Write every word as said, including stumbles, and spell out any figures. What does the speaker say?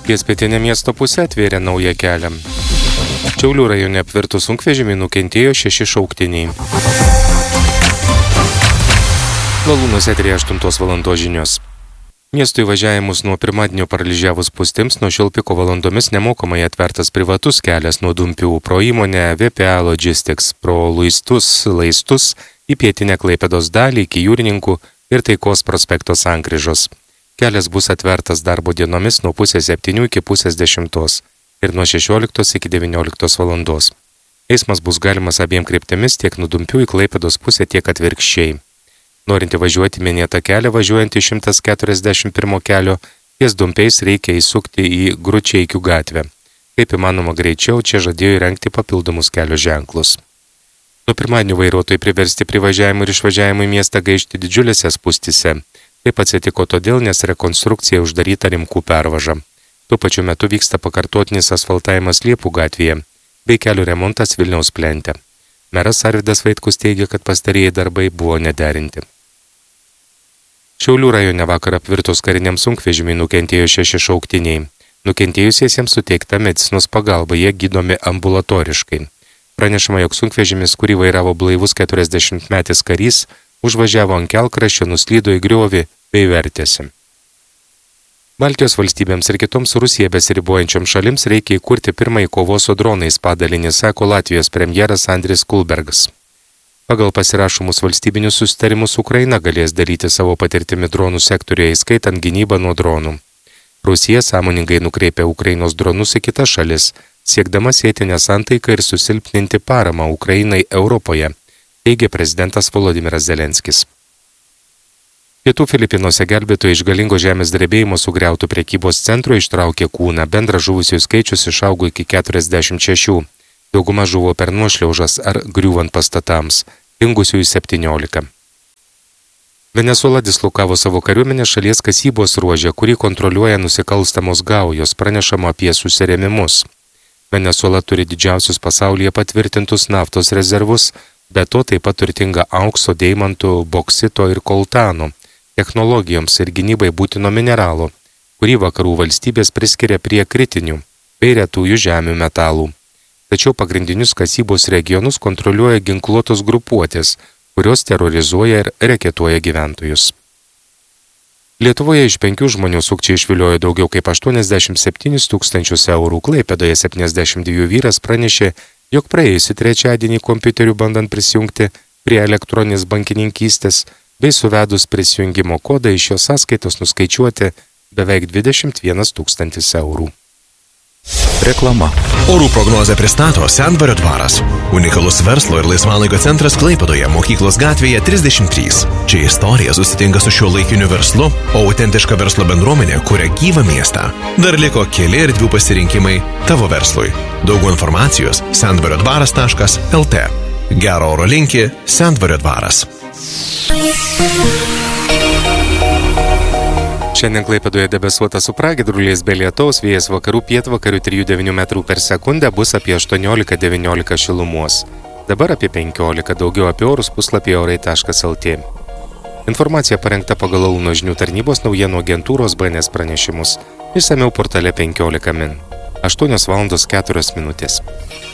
Piespietinė miesto pusė atvėrė naują kelią. Šiaulių rajone apvirtų sunkvežimį nukentėjo šeši šauktiniai. Malūnus eteryje aštuntos valandos žinios. Miestų įvažiavimus nuo pirmadienio paralyžiavus spūstims nuo šiol piko valandomis nemokamai atvertas privatus kelias nuo Dumpių pro įmonę V P A Logistics, pro Luistus, Laistus į pietinę Klaipėdos dalį iki Jūrininkų ir Taikos prospekto sankryžos. Kelias bus atvertas darbo dienomis nuo pusės septynių iki pusės dešimtos ir nuo šešioliktos iki devynioliktos valandos. Eismas bus galimas abiem kryptimis tiek nuo Dumpių į Klaipėdos pusę, tiek atvirkščiai. Norinti važiuoti minėtą kelią, važiuojant iš šimtas keturiasdešimt pirmo kelio, ties Dumpiais reikia įsukti į Gručeikių gatvę. Kaip įmanoma greičiau, čia žadėjo įrengti papildomus kelio ženklus. Nuo pirmadienio vairuotojai priversti privažiavimui ir išvažiavimui miestą gaišti didžiulėse spūstyse. Taip atsitiko todėl, nes rekonstrukcija uždaryta Rimkų pervaža. Tuo pačiu metu vyksta pakartotinis asfaltavimas Liepų gatvėje bei kelių remontas Vilniaus plente. Meras Arvydas Vaitkus teigia, kad pastarieji darbai buvo nederinti. Šiaulių rajone vakar apvirtus kariniam sunkvežimiui nukentėjo šeši šauktiniai. Nukentėjusiesiems suteikta medicinos pagalba, jie gydomi ambulatoriškai. Pranešama, jog sunkvežimis, kurį vairavo blaivus keturiasdešimtmetis karys, užvažiavo ant kelkraščio, nuslydo į griovį bei vertėsi. Baltijos valstybėms ir kitoms Rusija besiribojančioms šalims reikia įkurti pirmąjį kovos su dronais padalinį, sako Latvijos premjeras Andris Kulbergas. Pagal pasirašomus valstybinius susitarimus Ukraina galės dalyti savo patirtimi dronų sektoriuje, įskaitant gynybą nuo dronų. Rusija sąmoningai nukreipia Ukrainos dronus į kitas šalis, siekdama sėti nesantaiką ir susilpninti paramą Ukrainai Europoje, teigia prezidentas Volodimiras Zelenskis. Pietų Filipinuose gelbėtojai iš galingo žemės drebėjimo sugriautų prekybos centro ištraukė kūną, bendras žuvusių skaičius išaugo iki keturiasdešimt šešių. Dauguma žuvo per nuošliaužas ar griūvant pastatams, dingusiųjų septyniolika. Venesuela dislokavo savo kariuomenę šalies kasybos ruože, kurį kontroliuoja nusikalstamos gaujos, pranešama apie susirėmimus. Venesuela turi didžiausius pasaulyje patvirtintus naftos rezervus, be to taip pat turtinga aukso, deimantų, boksito ir koltano, technologijoms ir gynybai būtino mineralo, kurį vakarų valstybės priskiria prie kritinių bei retųjų žemių metalų. Tačiau pagrindinius kasybos regionus kontroliuoja ginkluotos grupuotės, kurios terorizuoja ir reketuoja gyventojus. Lietuvoje iš penkių žmonių sukčiai išviliojo daugiau kaip aštuoniasdešimt septynis tūkstančius eurų. Klaipėdoje septyniasdešimt dviejų vyras pranešė, jog praėjusį trečiadienį kompiuteriu bandant prisijungti prie elektroninės bankininkystės bei suvedus prisijungimo kodą iš jo sąskaitos nuskaičiuoti beveik dvidešimt vienas tūkstantis eurų. Reklama. Orų prognozę pristato Sendvario dvaras. Unikalus verslo ir laisvalaikio centras Klaipėdoje, Mokyklos gatvėje trisdešimt trys. Čia istorija susitinka su šiuo laikiniu verslu, o autentiška verslo bendruomenė kuria gyvą miestą. Dar liko keli erdvių pasirinkimai tavo verslui. Daugiau informacijos sendvario dvaras taškas el tė. Gero oro linki Sendvario dvaras. Šiandien Klaipėdoje debesuota su pragiedruliais be lietaus, vėjas vakarų pietvakarių trijų devynių metrų per sekundę, bus apie aštuoniolika devyniolika šilumos. Dabar apie penkiolika, daugiau apie orus puslapyje orai taškas el tė. Informacija parengta pagal Launo žinių tarnybos naujienų agentūros B N S pranešimus. Išsamiau portale penkiolika min. aštuonios valandos keturios minutės.